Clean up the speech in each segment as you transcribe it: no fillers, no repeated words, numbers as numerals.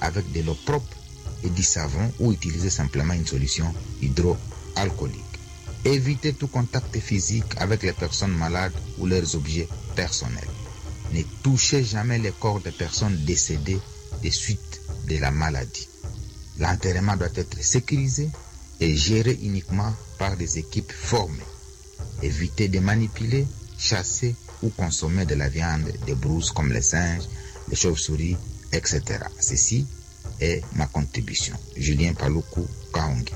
avec de l'eau propre et du savon ou utiliser simplement une solution hydroalcoolique. Évitez tout contact physique avec les personnes malades ou leurs objets personnels. Ne touchez jamais les corps des personnes décédées des suites de la maladie. L'enterrement doit être sécurisé et géré uniquement par des équipes formées. Évitez de manipuler, chasser ou consommer de la viande des brouses comme les singes, les chauves-souris, etc. Ceci est ma contribution. Julien Paluku Kahonge.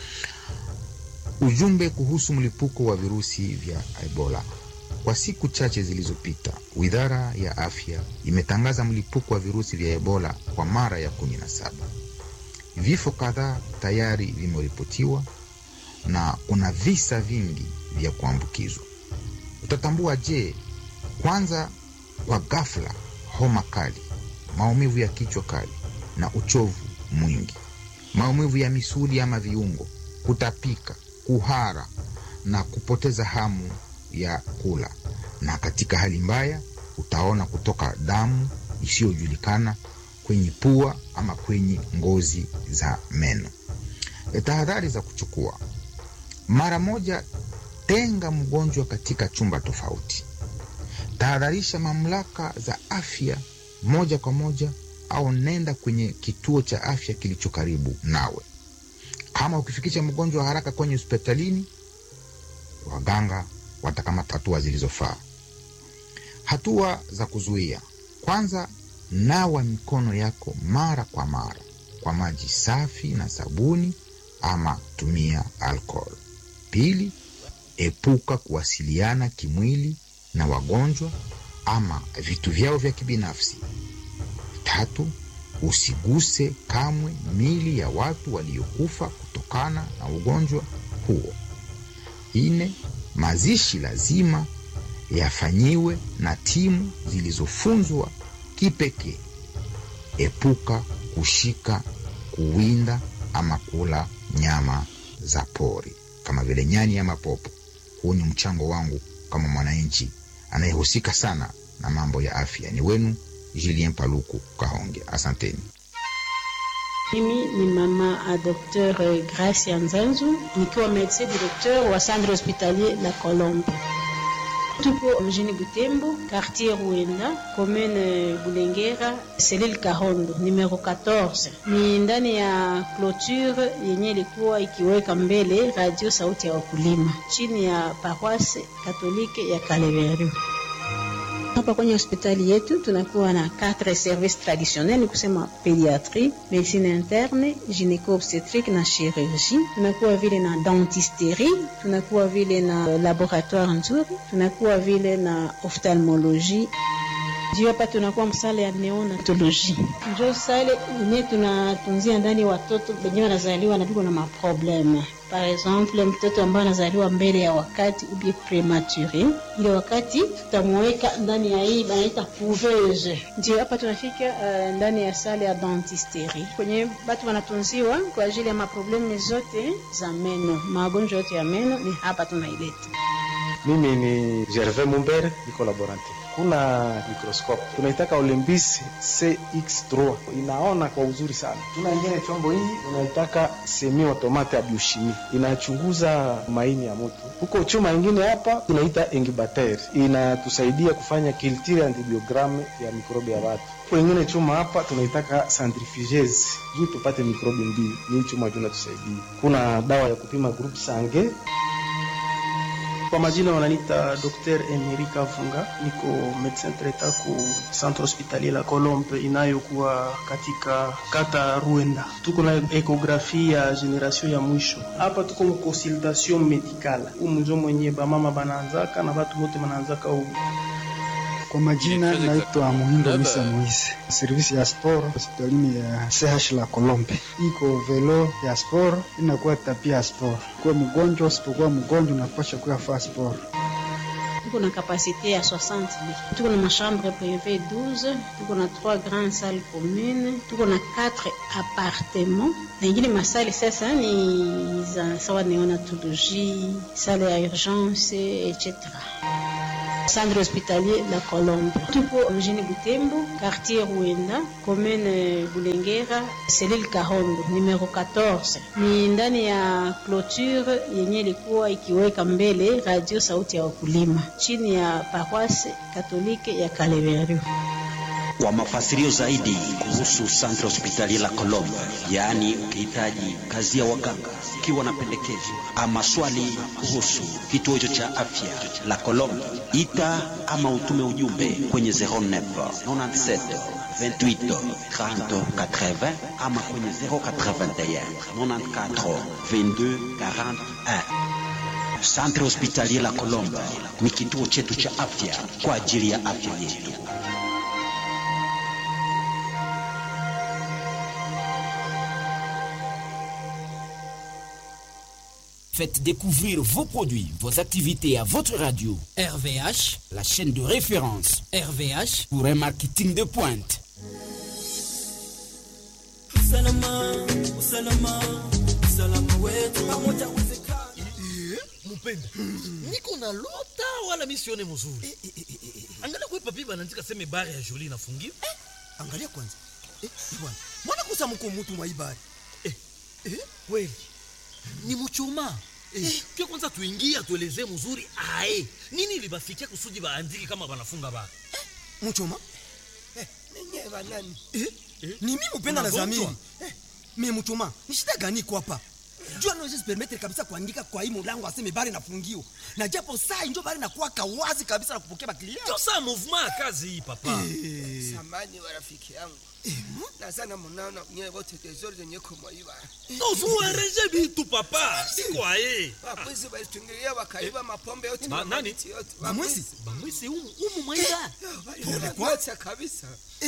Ujumbe kuhusu mlipuko wa virusi vya Ebola. Kwa siku chache zilizopita, Wizara ya Afya imetangaza mlipuko wa virusi vya Ebola kwa mara ya 17. Vifo kadhaa tayari vimeripotiwa na kuna visa vingi vya kuambukizwa. Utatambua je? Kwanza, kwa ghafla, homa kali, maumivu ya kichwa kali na uchovu mwingi, maumivu ya misuli ama viungo, kutapika, kuhara na kupoteza hamu ya kula. Na katika hali mbaya utaona kutoka damu isiyojulikana kwenye pua ama kwenye ngozi za meno. Tahadhari za kuchukua: mara moja, tenga mgonjwa katika chumba tofauti. Tahadharisha mamlaka za afya moja kwa moja au nenda kwenye kituo cha afya kilicho karibu nawe. Kama ukifikisha mgonjwa haraka kwenye hospitalini, waganga watakamata hatua zilizofaa. Hatua za kuzuia: kwanza, nawa mikono yako mara kwa mara kwa maji safi na sabuni ama tumia alcohol. Pili, epuka kuwasiliana kimwili na wagonjwa ama vitu vyao vya kibinafsi. Tatu, usiguse kamwe mili ya watu waliokufa kutokana na ugonjwa huo. 4, mazishi lazima yafanyiwe na timu zilizofunzwa kipekee. Epuka kushika, kuwinda ama kula nyama za pori kama vile nyani ama popo. Huu ni mchango wangu kama mwananchi anayehusika sana na mambo ya afya. Ni wenu Julien Paluku Kahonge. Asanteni. Mimi ni mama a Dr. Gracia Nzanzu, nikiwa médecin directeur wa centre hospitalier La Colombe. Tuko mjini Butembo, quartier Ruenda, commune Bulengera, cellule Kahondo, numero 14. Ni ndani ya clôture yenye ilikuwa ikiweka mbele radio sauti ya wakulima, chini ya paroisse katolike ya Kaleveru. Hapa kwenye hospitali yetu tunakuwa na 4 services traditionnels, ni kusema pédiatrie, médecine interne, gynéco-obstétrique na chirurgie. Tunakuwa vile na dentisterie, tunakuwa vile na laboratoire nzuri, tunakuwa vile na ophtalmologie. Ndio hapa tunakuwa msale ya neonatologie. Ndio sale yenye tunatunzia ndani watoto wenye wanazaliwa na biko na maprobleme. Par exemple, mtoto ambaye anazaliwa mbele ya wakati ou bien prématuré, ile wakati tutamweka ndani ya hii banaita couveuse. Ndio hapa tunafika ndani ya sale ya dentisterie kwenye watu wanatunziwa kwa ajili ya maprobleme zote za meno, magonjwa yote ya meno ni hapa tunaileta. Mimi ni Gervais Mumbere, niko laborante. Kuna microscope tunaitaka Olympus CX3, inaona kwa uzuri sana. Tuna ingine chombo hii unaitaka semi automate ya biochimie, inachunguza maini ya mtu. Huko chuma ingine hapa tunaita incubator, inatusaidia kufanya culture antibiogram ya mikrobi ya watu. Huko ingine chuma hapa tunaitaka centrifugeuse, juu tupate mikrobi mbili. Ni chuma tunatusaidia. Kuna dawa ya kupima group sange. Kwa majina wananiita Dr. Emerika Funga, niko médecin traitant ku centre hospitalier La Colombe inayokuwa katika kata Ruenda. Tuko na ekografi ya generation ya mwisho. Hapa tuko mu consultation medicale. Umunjo mwenye ba mama banaanzaka na watu wote wanaanzaka huko. Kwa majina naitwa Muhindo Misa Moise. Servisi ya sport hospitalini ya CH La Colombe. Iko velo ya sport, inakuwa tapia ya sport. Kwa mgonjwa, usipokuwa mgonjwa unapaswa kuwa fast sport. Tuko na capacité ya 60 lits. Tuko na chambre privée 12, tuko na 3 grandes salles communes, tuko na 4 appartements. Na ingine masali sasa ni za sawa neonatologie, salle ya urgence, etc. Centre hospitalier La Colombe. Tupo mjini Butembo, quartier Ruenda, commune Bulengera, cellule Kahondo, numero 14. Ni ndani ya clôture yenye ilikuwa ikiweka mbele radio sauti ya wakulima, chini ya paroisse katolike ya Kaleverio. Kwa mafasirio zaidi kuhusu Centre Hospitalier La Colombe, yaani ukihitaji kazi ya waganga, ukiwa na pendekezo ama swali kuhusu kituo hicho cha afya La Colombe, ita ama utume ujumbe kwenye 09 97 28 30 80 ama kwenye 081 94 22 41. Centre Hospitalier La Colombe ni kituo chetu cha afya kwa ajili ya afya yetu. Faites découvrir vos produits, vos activités à votre radio. RVH, la chaîne de référence. RVH, pour un marketing de pointe. Mupenda, niko na lota wala misione mzuri. Angalia kwa papi banaandika sema bare ya Jolie inafungiwa. Angalia kwanza. Bwana, mbona kusa mko mtu mwa ibari? Kweli. Ni mchoma. Kwa kwanza tuingie atuelezee mzuri ae. Nini libafikia kusudi baandike kama banafunga ba? Mchoma? Nenye banani? Ni mimi Mupenda na Zamiri. Mimi mchoma, ni shida gani kwa hapa? Jua no just permettre kabisa kuandika kwa hii mlango aseme bari nafungiwa. Na japo saa ndio bari nakuwa kawazi kabisa na kupokea baklia. Ndio saa movement kazi hii papa. Samani wa rafiki yangu. Na sana mnaona nyewe wote tesoro zenye kwa hiba. Ndio zuareje bitu papa. Si kwa yeye. Wapuzi walitungilia wakaiba mapombe yote na nani? Bamwisi umu mwaida. Pole kwa kabisa.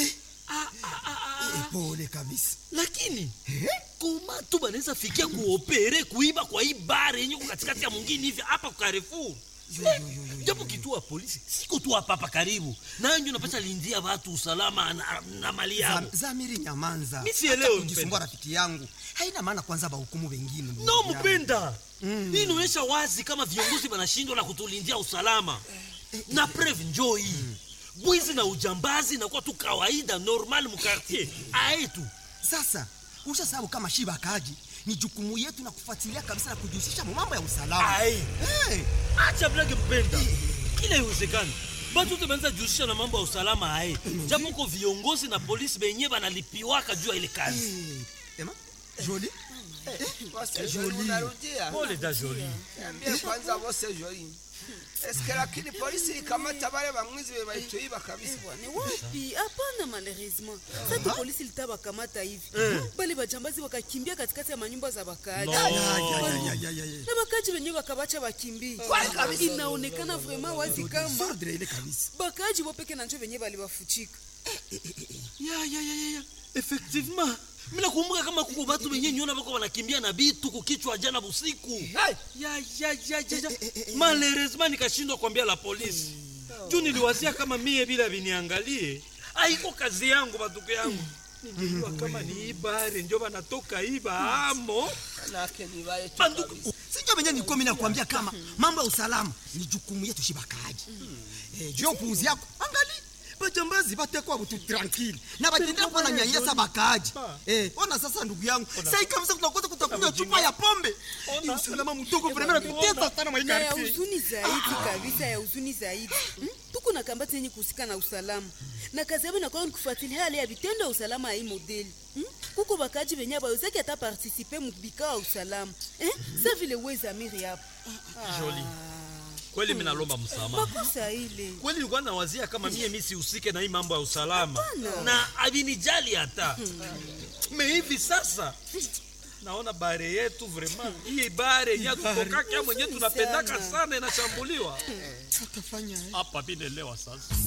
Pole kabisa. Lakini koma tu banaweza fikia kuopere kuiba kwa hii bare yenye katikati ya mwingine hivi hapa kwa Carrefour. Japo kituo polisi siko tu hapa karibu. Na ndio napata lindia watu usalama na mali yao. Zamiri nyamanza. Mimi sielewi kujisumbua rafiki yangu. Haina maana kwanza ba hukumu wengine. No Mpenda. Hii inaonyesha wazi kama viongozi wanashindwa na kutulindia usalama. Na preuve njoo hii. Bwizi na ujambazi na kwa tu kawaida normal mu quartier. Aetu. Sasa ushasabu kama shiba kaji ni jukumu yetu na kufuatilia kabisa na kujihusisha mambo ya usalama. Acha blage Mpenda. Kile iwezekani. Batu tumeanza jihusisha na mambo ya usalama japo kwa viongozi na polisi benye banalipiwaka juu ile kazi. Ema? Jolie? Jolie unarudia. Pole da Jolie. Niambie kwanza wose Jolie. Eske lakini polisi ikamata wale bamwizi webaitoiba kabisa. Ni wapi? Hapana malheureusement. Sasa polisi litaba kamata hivi. Bali bajambazi wakakimbia katikati ya manyumba za bakaaji. Na bakaaji wenyewe wakabacha wakimbie. Inaonekana vraiment wazi kama bakaaji wapeke na njoo wenyewe baliwafuchika. Ya. Effectivement. Mina kumbuka kama kuko watu wenye nyona bako wanakimbia na bitu kukichwa jana busiku. Ya. Malheureusement nikashindwa kuambia la polisi. Juu niliwazia kama mie bila viniangalie. Haiko kazi yangu batuko yangu. Nijua kama ni ibare ndio banatoka iba amo. Nake ni wale tu. Sijua benye niko mimi nakwambia kama mambo ya usalama ni jukumu yetu shibakaji. Juu upuuzi yako. Angalia bajambazi batekwa butu tranquille na batendea kwa nyanyasa bakaaji. Ona sasa ndugu yangu, sasa kabisa tutakosa kutakunywa chupa ya pombe. Ni usalama mtoko vraiment tuteta sana mwa ya huzuni zaidi kabisa, ya huzuni zaidi. Tuko na kambati yenye kusika na usalama. Na kazi yao inakuwa kufuatilia hali ya vitendo ya usalama hii modeli. Kuko bakaaji benye bawezaki hata participer mu bikao ya usalama. Sasa vile weza miri hapo. Jolie. Kweli mimi nalomba msamaha. Makosa ile. Kweli nilikuwa nawazia kama mimi sihusike na hii mambo ya usalama. Na avinijali hata. Hivi sasa naona bare yetu vraiment hii bare yenyewe kutoka kama mwenyewe tunapendaka sana inashambuliwa. Tutafanya hapa binelewa sasa.